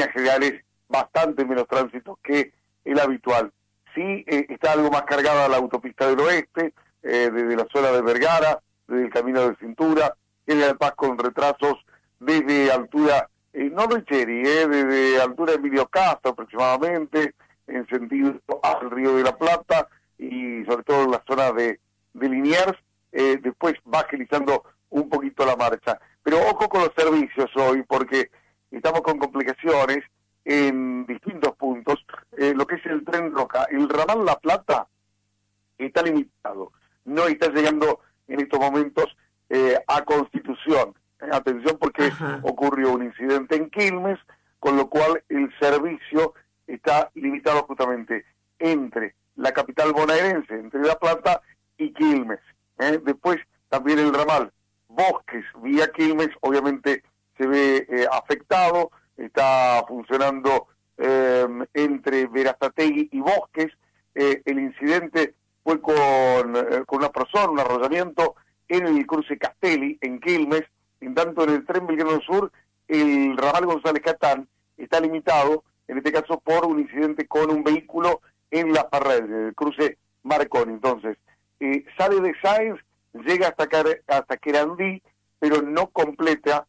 líneas generales bastante menos tránsito que el habitual. Sí, está algo más cargada la autopista del oeste, desde la zona de Vergara, desde el camino de Cintura, General Paz con retrasos desde altura, no Richeri, desde altura de Emilio Castro aproximadamente, en sentido al Río de la Plata, y sobre todo en la zona de Liniers, después va agilizando un poquito la marcha. Pero ojo con los servicios hoy, porque estamos con complicaciones en distintos puntos. Lo que es el tren Roca, el ramal La Plata está limitado, no está llegando en estos momentos a Constitución. Atención, porque ocurrió un incidente en Quilmes, con lo cual el servicio está limitado justamente entre la capital bonaerense, entre La Plata y Quilmes. Después también el ramal Bosques vía Quilmes obviamente se ve afectado, está funcionando entre Verazategui y Bosques. El incidente fue con una persona, un arrollamiento en el cruce Castelli, en Quilmes. En tanto, en el tren Belgrano Sur, el ramal González Catán está limitado, en este caso por un incidente con un vehículo en La Ferrer, en el cruce Marconi. Entonces, sale de Sáenz, llega hasta Querandí, pero no completa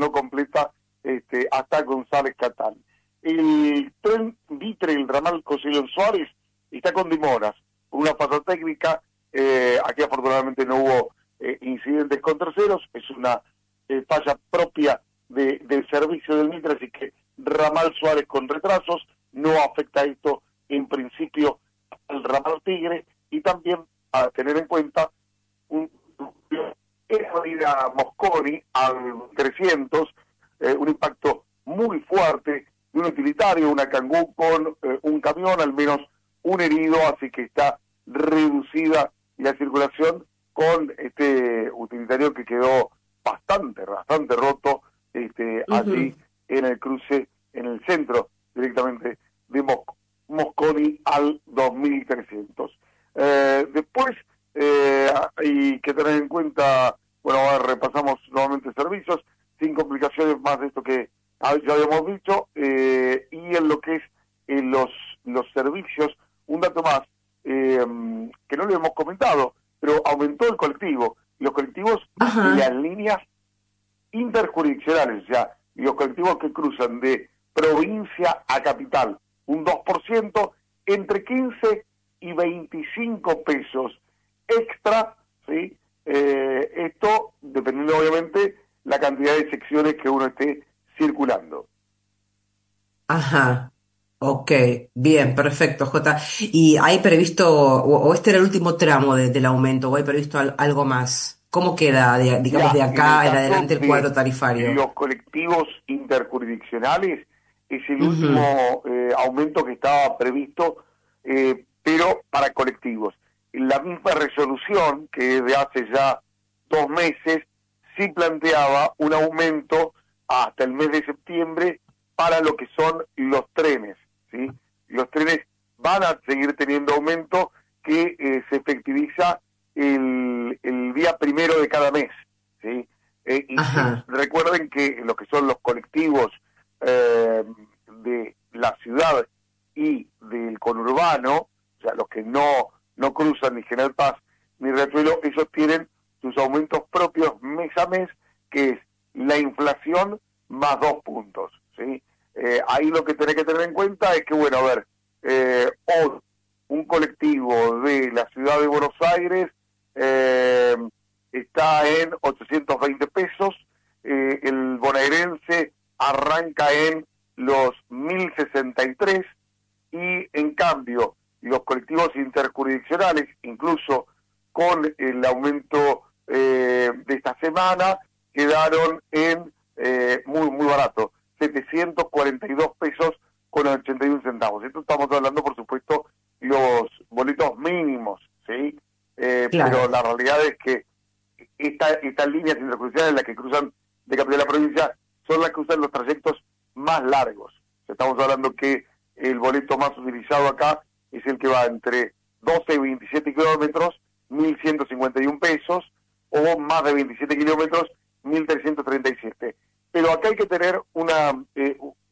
hasta González Catán. El tren Vitre, el ramal José León Suárez, está con demoras, por una falla técnica. Aquí afortunadamente no hubo incidentes con terceros, es una falla propia del servicio del Mitre, así que ramal Suárez con retrasos, no afecta esto en principio al ramal Tigre, y también a tener en cuenta esa avenida Mosconi al 300, un impacto muy fuerte de un utilitario, una Kangoo con un camión, al menos un herido, así que está reducida la circulación con este utilitario que quedó bastante roto allí en el cruce, en el centro directamente de Mosconi al 2300. Después hay que tener en cuenta, bueno, ahora repasamos nuevamente servicios, sin complicaciones más de esto que ya habíamos dicho, y en lo que es los servicios, un dato más, que no le hemos comentado, pero aumentó el colectivo. Los colectivos de las líneas interjurisdiccionales, o sea, los colectivos que cruzan de provincia a capital, un 2%, entre 15 y 25 pesos extra, ¿sí? Esto dependiendo obviamente la cantidad de secciones que uno esté circulando. Ajá, ok, bien, perfecto, Jota. ¿Y hay previsto, o este era el último tramo del aumento, o hay previsto algo más? ¿Cómo queda, digamos, de Mira, en el acá en caso adelante el cuadro de tarifario? los colectivos interjurisdiccionales, es el Ujú. último aumento que estaba previsto, pero para colectivos. La misma resolución, que de hace ya 2 meses, sí planteaba un aumento hasta el mes de septiembre para lo que son los trenes, ¿sí? Los trenes van a seguir teniendo aumento que se efectiviza el día primero de cada mes, ¿sí? Y sí, Ajá, recuerden que lo que son los colectivos de la ciudad y del conurbano, o sea, los que no cruzan ni General Paz ni Riachuelo, ellos tienen sus aumentos propios mes a mes, que es la inflación más 2 puntos, ¿sí? Ahí lo que tenés que tener en cuenta es que, bueno, a ver, hoy un colectivo de la ciudad de Buenos Aires está en 820 pesos, el bonaerense arranca en los 1063, y en cambio los colectivos interjurisdiccionales, incluso con el aumento de esta semana, quedaron en muy barato, 742 pesos con 81 centavos. Esto estamos hablando, por supuesto, los boletos mínimos, ¿sí? Pero claro. la realidad es que estas líneas interjurisdiccionales, las que cruzan de capital a provincia, son las que usan los trayectos más largos. Estamos hablando que el boleto más utilizado acá es el que va entre 12 y 27 kilómetros, 1.151 pesos, o más de 27 kilómetros, 1.337. Pero acá hay que tener